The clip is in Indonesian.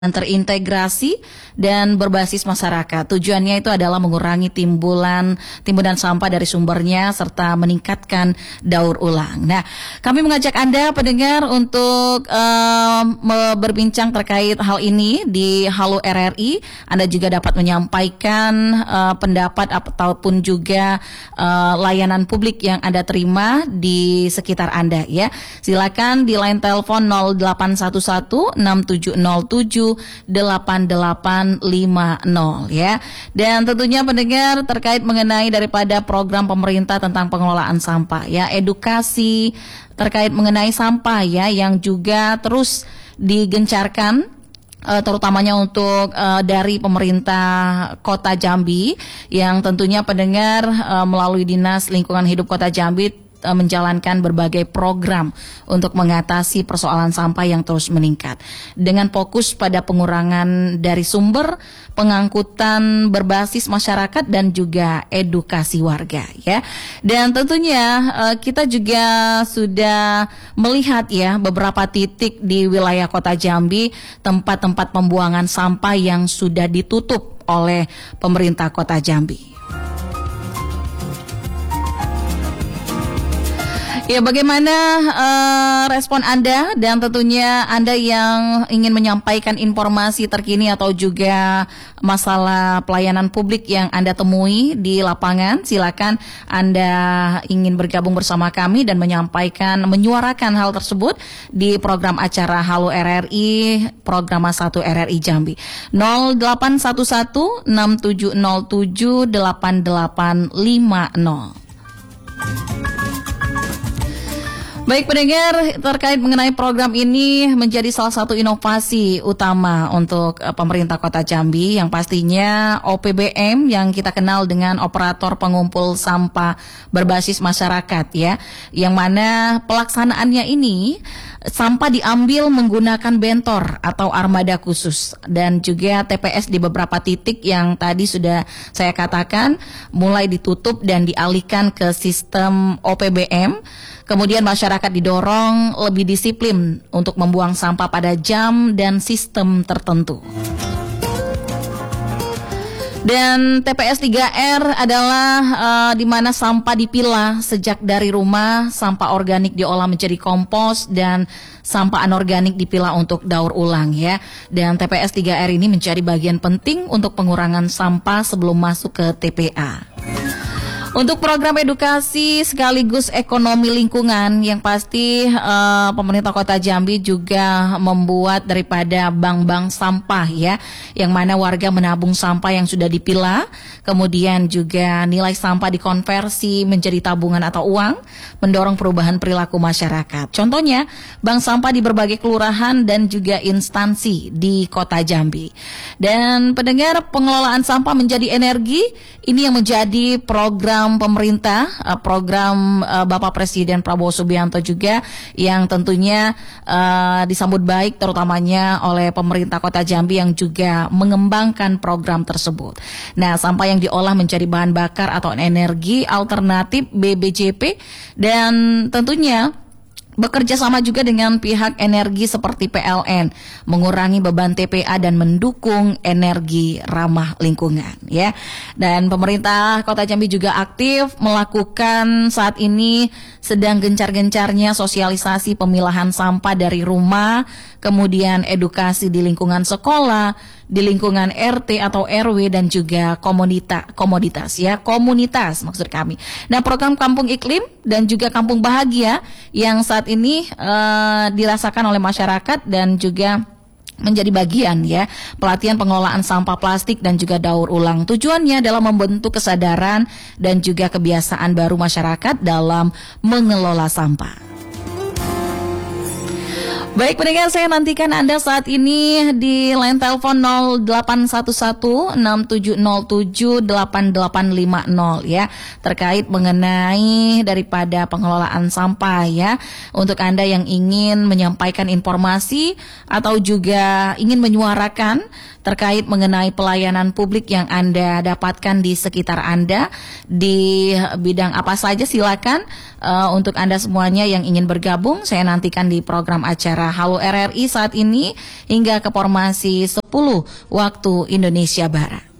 terintegrasi dan berbasis masyarakat. Tujuannya itu adalah mengurangi timbunan sampah dari sumbernya serta meningkatkan daur ulang. Nah, kami mengajak Anda pendengar untuk berbincang terkait hal ini di Halo RRI. Anda juga dapat menyampaikan pendapat ataupun juga layanan publik yang Anda terima di sekitar Anda ya. Silakan di line telepon 0811 6707 8850 ya. Dan tentunya pendengar terkait mengenai daripada program pemerintah tentang pengelolaan sampah ya, edukasi terkait mengenai sampah ya yang juga terus digencarkan terutamanya untuk dari pemerintah Kota Jambi yang tentunya pendengar melalui Dinas Lingkungan Hidup Kota Jambi menjalankan berbagai program untuk mengatasi persoalan sampah yang terus meningkat dengan fokus pada pengurangan dari sumber, pengangkutan berbasis masyarakat dan juga edukasi warga ya. Dan tentunya kita juga sudah melihat ya beberapa titik di wilayah Kota Jambi tempat-tempat pembuangan sampah yang sudah ditutup oleh pemerintah Kota Jambi. Ya, bagaimana respon Anda dan tentunya Anda yang ingin menyampaikan informasi terkini atau juga masalah pelayanan publik yang Anda temui di lapangan, silakan Anda ingin bergabung bersama kami dan menyuarakan hal tersebut di program acara Halo RRI, program 1 RRI Jambi. 0811 6707 8850. Baik pendengar, terkait mengenai program ini menjadi salah satu inovasi utama untuk pemerintah Kota Jambi yang pastinya OPBM yang kita kenal dengan operator pengumpul sampah berbasis masyarakat ya, yang mana pelaksanaannya ini sampah diambil menggunakan bentor atau armada khusus dan juga TPS di beberapa titik yang tadi sudah saya katakan mulai ditutup dan dialihkan ke sistem OPBM. Kemudian masyarakat didorong lebih disiplin untuk membuang sampah pada jam dan sistem tertentu. Dan TPS 3R adalah di mana sampah dipilah sejak dari rumah, sampah organik diolah menjadi kompos dan sampah anorganik dipilah untuk daur ulang ya. Dan TPS 3R ini menjadi bagian penting untuk pengurangan sampah sebelum masuk ke TPA. Untuk program edukasi sekaligus ekonomi lingkungan yang pasti pemerintah Kota Jambi juga membuat daripada bank-bank sampah ya, yang mana warga menabung sampah yang sudah dipilah, kemudian juga nilai sampah dikonversi menjadi tabungan atau uang, mendorong perubahan perilaku masyarakat. Contohnya bank sampah di berbagai kelurahan dan juga instansi di Kota Jambi. Dan pendengar, pengelolaan sampah menjadi energi, ini yang menjadi program pemerintah, program Bapak Presiden Prabowo Subianto juga yang tentunya disambut baik terutamanya oleh pemerintah Kota Jambi yang juga mengembangkan program tersebut. Nah, sampah yang diolah menjadi bahan bakar atau energi alternatif BBJP dan tentunya bekerja sama juga dengan pihak energi seperti PLN, mengurangi beban TPA dan mendukung energi ramah lingkungan ya. Dan pemerintah Kota Jambi juga aktif melakukan saat ini sedang gencar-gencarnya sosialisasi pemilahan sampah dari rumah, kemudian edukasi di lingkungan sekolah, di lingkungan RT atau RW dan juga komunitas maksud kami. Nah, program Kampung Iklim dan juga Kampung Bahagia yang saat ini dirasakan oleh masyarakat dan juga menjadi bagian ya pelatihan pengelolaan sampah plastik dan juga daur ulang. Tujuannya adalah membentuk kesadaran dan juga kebiasaan baru masyarakat dalam mengelola sampah. Baik pendengar, saya nantikan Anda saat ini di line telepon 0811 6707 8850 ya, terkait mengenai daripada pengelolaan sampah ya. Untuk Anda yang ingin menyampaikan informasi atau juga ingin menyuarakan terkait mengenai pelayanan publik yang Anda dapatkan di sekitar Anda di bidang apa saja, silakan untuk Anda semuanya yang ingin bergabung. Saya nantikan di program acara Halo RRI saat ini hingga ke formasi 10 waktu Indonesia Barat.